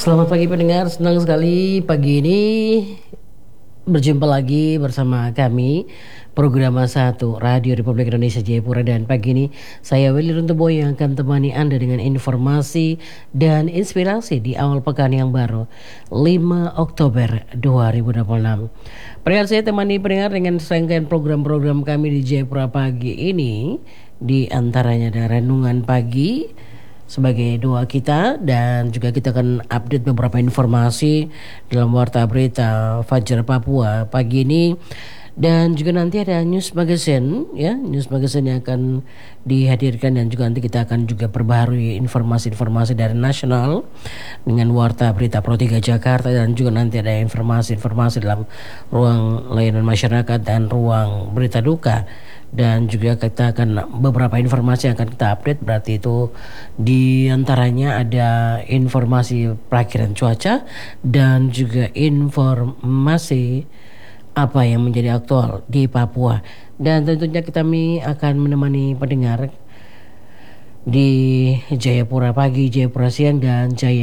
Selamat pagi pendengar, senang sekali pagi ini berjumpa lagi bersama kami Program satu Radio Republik Indonesia Jayapura, dan pagi ini saya Willy Runtuboy yang akan temani Anda dengan informasi dan inspirasi di awal pekan yang baru 5 Oktober 2026. Pendengar, saya temani pendengar dengan serangkaian program-program kami di Jayapura pagi ini. Di antaranya ada renungan pagi sebagai doa kita, dan juga kita akan update beberapa informasi dalam warta berita Fajar Papua pagi ini, dan juga nanti ada news magazine ya, news magazine yang akan dihadirkan, dan juga nanti kita akan juga perbaharui informasi-informasi dari nasional dengan warta berita Pro 3 Jakarta, dan juga nanti ada informasi-informasi dalam ruang layanan masyarakat dan ruang berita duka. Dan juga kita akan beberapa informasi yang akan kita update, berarti itu di antaranya ada informasi perakhiran cuaca dan juga informasi apa yang menjadi aktual di Papua. Dan tentunya kami akan menemani pendengar di Jayapura pagi, Jayapura siang, dan Jaya